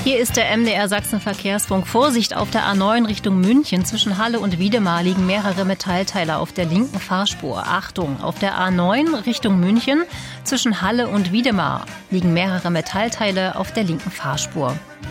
Hier ist der MDR Sachsen Verkehrsfunk. Vorsicht auf der A9 Richtung München. Zwischen Halle und Wiedemar liegen mehrere Metallteile auf der linken Fahrspur. Achtung, auf der A9 Richtung München zwischen Halle und Wiedemar liegen mehrere Metallteile auf der linken Fahrspur.